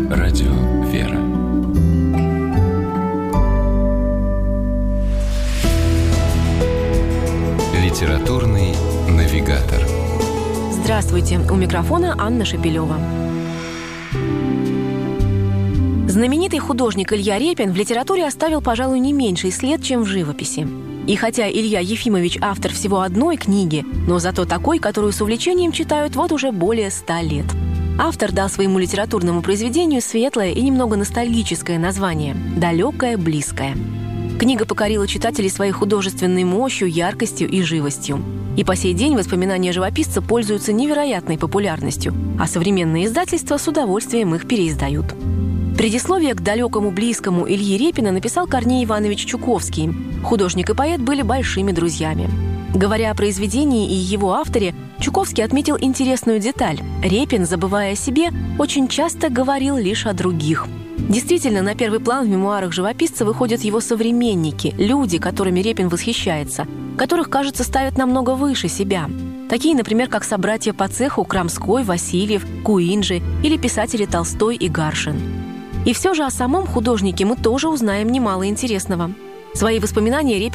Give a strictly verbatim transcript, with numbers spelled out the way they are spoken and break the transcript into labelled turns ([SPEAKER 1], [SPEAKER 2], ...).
[SPEAKER 1] Радио «Вера». Литературный навигатор.
[SPEAKER 2] Здравствуйте, у микрофона Анна Шепелева. Знаменитый художник Илья Репин в литературе оставил, пожалуй, не меньший след, чем в живописи. И хотя Илья Ефимович автор всего одной книги, но зато такой, которую с увлечением читают вот уже более ста лет. Автор дал своему литературному произведению светлое и немного ностальгическое название «Далекое, близкое». Книга покорила читателей своей художественной мощью, яркостью и живостью. И по сей день воспоминания живописца пользуются невероятной популярностью, а современные издательства с удовольствием их переиздают. Предисловие к «Далекому, близкому» Ильи Репина написал Корней Иванович Чуковский. Художник и поэт были большими друзьями. Говоря о произведении и его авторе, Чуковский отметил интересную деталь. Репин, забывая о себе, очень часто говорил лишь о других. Действительно, на первый план в мемуарах живописца выходят его современники, люди, которыми Репин восхищается, которых, кажется, ставят намного выше себя. Такие, например, как собратья по цеху Крамской, Васильев, Куинджи или писатели Толстой и Гаршин. И все же о самом художнике мы тоже узнаем немало интересного. Свои воспоминания Репин